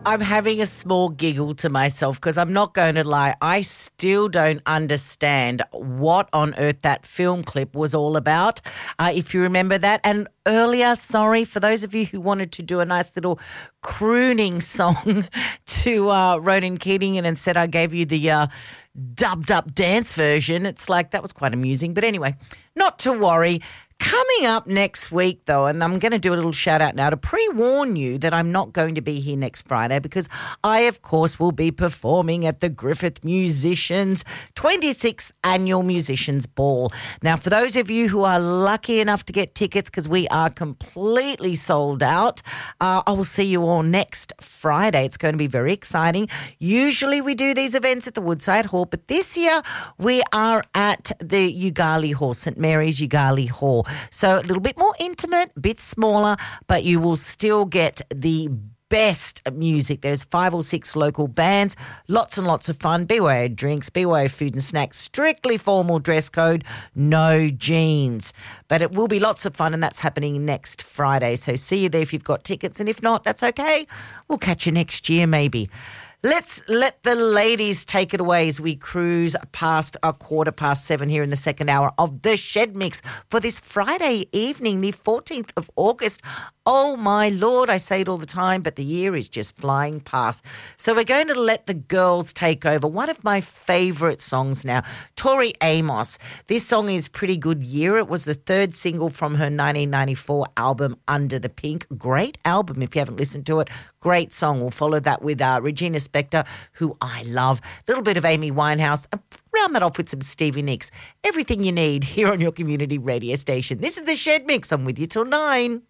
I'm having a small giggle to myself because I'm not going to lie. I still don't understand what on earth that film clip was all about, if you remember that. And earlier, sorry, for those of you who wanted to do a nice little crooning song to Ronan Keating and instead I gave you the dubbed up dance version. It's like that was quite amusing. But anyway, not to worry. Coming up next week, though, and I'm going to do a little shout out now to pre-warn you that I'm not going to be here next Friday because I, of course, will be performing at the Griffith Musicians 26th Annual Musicians Ball. Now, for those of you who are lucky enough to get tickets because we are completely sold out, I will see you all next Friday. It's going to be very exciting. Usually we do these events at the Woodside Hall, but this year we are at the Ugali Hall, St Mary's Ugali Hall. So a little bit more intimate, a bit smaller, but you will still get the best music. There's 5 or 6 local bands, lots and lots of fun, BYO drinks, BYO food and snacks, strictly formal dress code, no jeans. But it will be lots of fun and that's happening next Friday. So see you there if you've got tickets and if not, that's okay. We'll catch you next year maybe. Let's let the ladies take it away as we cruise past 7:15 here in the second hour of the Shed Mix for this Friday evening, the 14th of August. Oh, my Lord, I say it all the time, but the year is just flying past. So we're going to let the girls take over. One of my favourite songs now, Tori Amos. This song is Pretty Good Year. It was the 3rd single from her 1994 album, Under the Pink. Great album if you haven't listened to it. Great song. We'll follow that with Regina Spektor, who I love. A little bit of Amy Winehouse. Round that off with some Stevie Nicks. Everything you need here on your community radio station. This is the Shed Mix. I'm with you till 9.